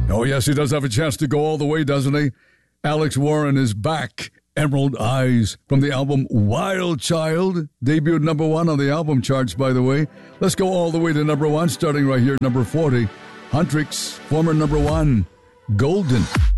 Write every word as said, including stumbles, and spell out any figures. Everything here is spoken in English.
Oh, yes, he does have a chance to go all the way, doesn't he? Alex Warren is back. Emerald Eyes from the album Wild Child. Debuted number one on the album charts, by the way. Let's go all the way to number one, starting right here, number forty. Huntrix, former number one, Golden.